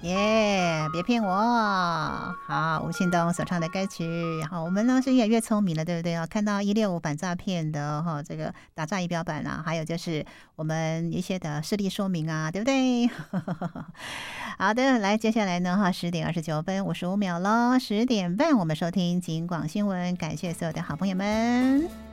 耶，别骗我！好，吴庆东所唱的歌曲。好，我们呢是越来越聪明了，对不对？看到165反诈骗的哈，这个打诈仪表板啊，还有就是我们一些的事例说明啊，对不对？好的，来，接下来呢哈10:29，55秒了，10点半我们收听警广新闻，感谢所有的好朋友们。